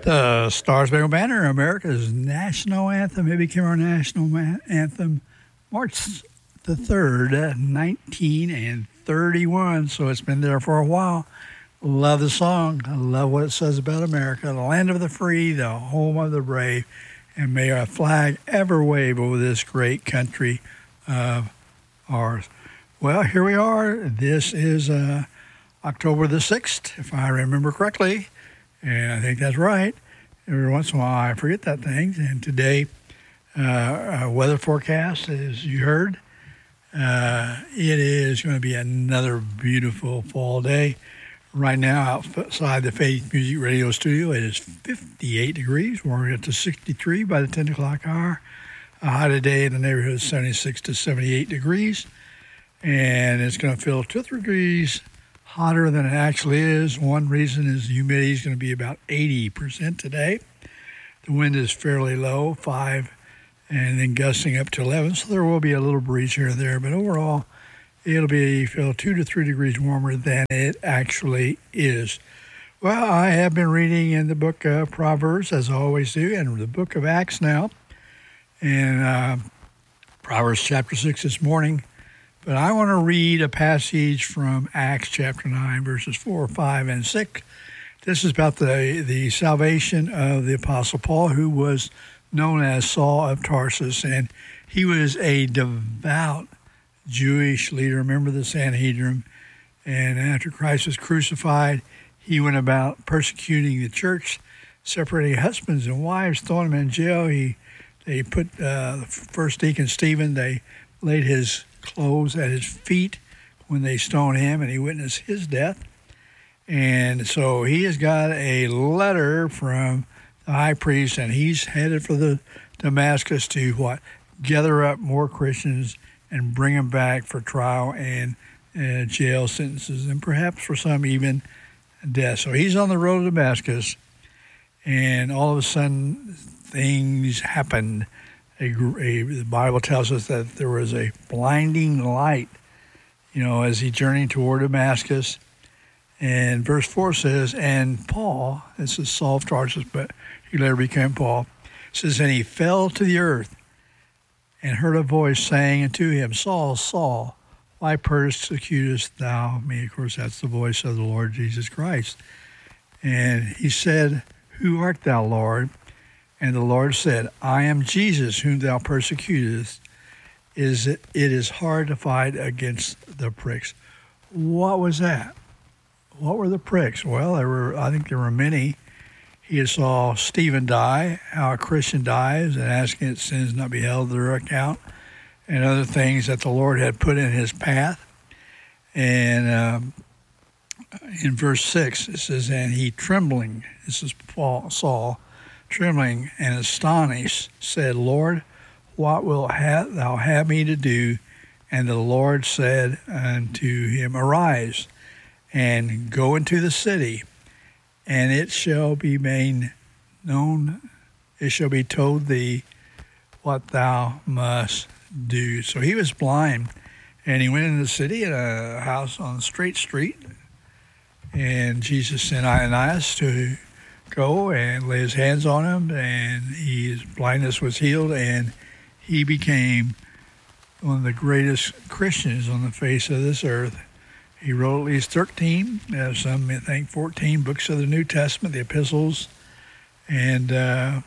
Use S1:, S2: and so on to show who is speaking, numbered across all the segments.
S1: The Star Spangled Banner, America's national anthem. It became our national anthem March the 3rd, 1931. So it's been there for a while. Love the song. I love what it says about America. The land of the free, the home of the brave. And may our flag ever wave over this great country of ours. Well, here we are. This is October the 6th, if I remember correctly. And I think that's right. Every once in a while, I forget that thing. And today, weather forecast, as you heard, it is going to be another beautiful fall day. Right now, outside the Faith Music Radio studio, it is 58 degrees. We're going to get to 63 by the 10 o'clock hour. A high today in the neighborhood of 76 to 78 degrees. And it's going to feel 2 degrees hotter than it actually is. One reason is the humidity is going to be about 80% today. The wind is fairly low, 5, and then gusting up to 11. So there will be a little breeze here and there, but overall, it'll feel 2 to 3 degrees warmer than it actually is. Well, I have been reading in the book of Proverbs, as I always do, and the book of Acts now, and Proverbs chapter 6 this morning. But I want to read a passage from Acts chapter 9, verses 4, 5, and 6. This is about the salvation of the Apostle Paul, who was known as Saul of Tarsus. And he was a devout Jewish leader, member of the Sanhedrin. And after Christ was crucified, he went about persecuting the church, separating husbands and wives, throwing them in jail. They put the first deacon Stephen, they laid his clothes at his feet when they stoned him, and he witnessed his death. And so he has got a letter from the high priest, and he's headed for the Damascus to gather up more Christians and bring them back for trial and jail sentences, and perhaps for some even death. So he's on the road to Damascus, and all of a sudden things happened. The Bible tells us that there was a blinding light, as he journeyed toward Damascus. And verse 4 says, and Paul, this is Saul of Tarsus, but he later became Paul, says, and he fell to the earth and heard a voice saying unto him, Saul, Saul, why persecutest thou me? Of course, that's the voice of the Lord Jesus Christ. And he said, who art thou, Lord? And the Lord said, I am Jesus, whom thou persecutest. It is hard to fight against the pricks. What was that? What were the pricks? Well, I think there were many. He saw Stephen die, how a Christian dies, and asking its sins not be held to their account, and other things that the Lord had put in his path. And in verse 6, it says, and he trembling, this is Saul, trembling and astonished, said, Lord, what wilt thou have me to do? And the Lord said unto him, arise, and go into the city, and it shall be made known, it shall be told thee what thou must do. So he was blind, and he went into the city at a house on a straight street, and Jesus sent Ananias to go and lay his hands on him, and his blindness was healed, and he became one of the greatest Christians on the face of this earth. He wrote at least 13, some I think 14 books of the New Testament, the epistles, and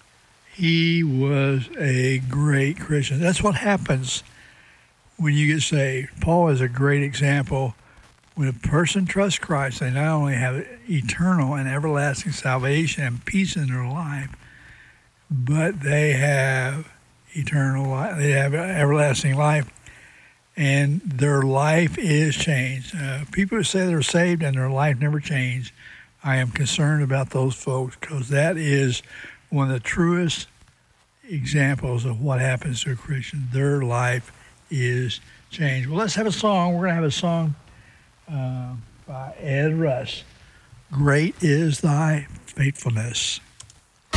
S1: he was a great Christian. That's what happens when you get saved. Paul is a great example. When a person trusts Christ, they not only have eternal and everlasting salvation and peace in their life, but they have eternal life. They have everlasting life, and their life is changed. People who say they're saved and their life never changed, I am concerned about those folks, because that is one of the truest examples of what happens to a Christian. Their life is changed. Well, let's have a song. We're going to have a song by Ed Rush. Great is thy faithfulness.